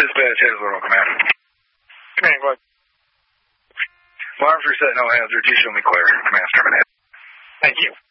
Dispatch has little command. Command, go ahead. Alarms reset, no hazard. You show me clear. Command terminated. Thank you.